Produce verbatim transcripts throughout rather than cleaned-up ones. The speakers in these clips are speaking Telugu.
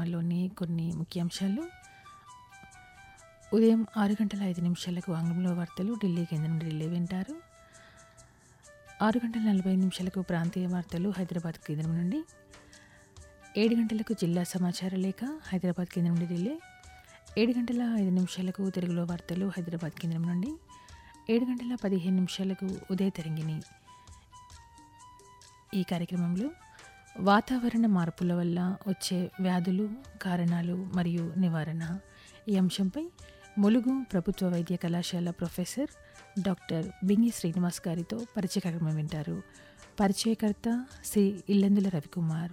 కార్యక్రమంలోని కొన్ని ముఖ్యాంశాలు. ఉదయం ఆరు గంటల ఐదు నిమిషాలకు ఆంగ్లంలో వార్తలు ఢిల్లీ కేంద్రం నుండి రిలే వింటారు. ఆరు గంటల నలభై ఐదు నిమిషాలకు ప్రాంతీయ వార్తలు హైదరాబాద్ కేంద్రం నుండి. ఏడు గంటలకు జిల్లా సమాచార లేఖ హైదరాబాద్ కేంద్రం నుండి రిలే. ఏడు గంటల ఐదు నిమిషాలకు తెలుగులో వార్తలు హైదరాబాద్ కేంద్రం నుండి. ఏడు గంటల పదిహేను నిమిషాలకు ఉదయ తరంగిణి. ఈ కార్యక్రమంలో వాతావరణ మార్పుల వల్ల వచ్చే వ్యాధులు, కారణాలు మరియు నివారణ ఈ అంశంపై ములుగు ప్రభుత్వ వైద్య కళాశాల ప్రొఫెసర్ డాక్టర్ బింగి శ్రీనివాస్ గారితో పరిచయ కార్యక్రమం వింటారు. పరిచయకర్త శ్రీ ఇల్లందుల రవికుమార్.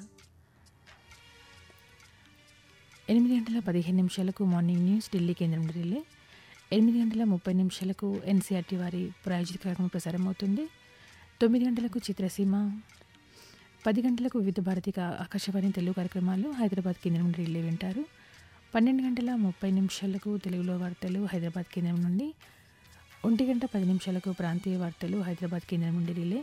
ఎనిమిది గంటల పదిహేను నిమిషాలకు మార్నింగ్ న్యూస్ ఢిల్లీ కేంద్రం రిలే. ఎనిమిది గంటల ముప్పై నిమిషాలకు ఎన్సీఆర్టీ వారి ప్రాయోజిత కార్యక్రమం ప్రసారం అవుతుంది. తొమ్మిది గంటలకు చిత్రసీమ. పది గంటలకు వివిధ భారతిక ఆకాశవాణి తెలుగు కార్యక్రమాలు హైదరాబాద్ కేంద్రం నుండి రిలే వింటారు. పన్నెండు గంటల ముప్పై నిమిషాలకు తెలుగులో వార్తలు హైదరాబాద్ కేంద్రం నుండి. ఒంటి గంట పది నిమిషాలకు ప్రాంతీయ వార్తలు హైదరాబాద్ కేంద్రం నుండి రిలే.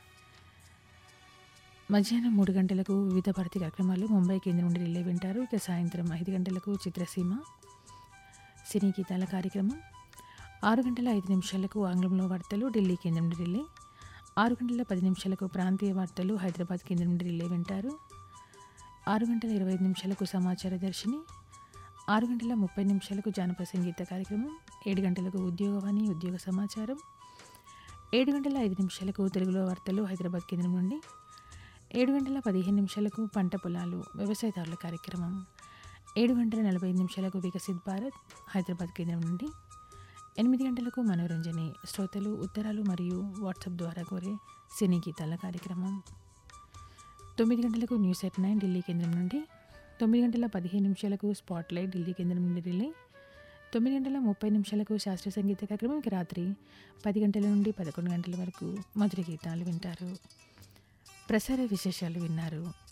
మధ్యాహ్నం మూడు గంటలకు వివిధ భారతి కార్యక్రమాలు ముంబై కేంద్రం నుండి రిలే వింటారు. ఇక సాయంత్రం ఐదు గంటలకు చిత్రసీమ సినీ గీతాల కార్యక్రమం. ఆరు గంటల ఐదు నిమిషాలకు ఆంగ్లంలో వార్తలు ఢిల్లీ కేంద్రం నుండి రిలే. ఆరు గంటల పది నిమిషాలకు ప్రాంతీయ వార్తలు హైదరాబాద్ కేంద్రం నుండి రిలే వింటారు. ఆరు గంటల ఇరవై ఐదు నిమిషాలకు సమాచార దర్శిని. ఆరు గంటల ముప్పై నిమిషాలకు జానపద సంగీత కార్యక్రమం. ఏడు గంటలకు ఉద్యోగవాణి ఉద్యోగ సమాచారం. ఏడు గంటల ఐదు నిమిషాలకు తెలుగులో వార్తలు హైదరాబాద్ కేంద్రం నుండి. ఏడు గంటల పదిహేను నిమిషాలకు పంట పొలాలు వ్యవసాయదారుల కార్యక్రమం. ఏడు గంటల నలభై ఐదు నిమిషాలకు వికసిత్ భారత్ హైదరాబాద్ కేంద్రం నుండి. ఎనిమిది గంటలకు మనోరంజని శ్రోతలు ఉత్తరాలు మరియు వాట్సాప్ ద్వారా కోరే సినీ గీతాల కార్యక్రమం. తొమ్మిది గంటలకు న్యూస్ ఎట్ నైన్ ఢిల్లీ కేంద్రం నుండి. తొమ్మిది గంటల పదిహేను నిమిషాలకు స్పాట్ లైట్ ఢిల్లీ కేంద్రం నుండి రిలే. తొమ్మిది గంటల ముప్పై నిమిషాలకు శాస్త్రీయ సంగీత కార్యక్రమం. ఇక రాత్రి పది గంటల నుండి పదకొండు గంటల వరకు మధుర గీతాలు వింటారు. ప్రసార విశేషాలు విన్నారు.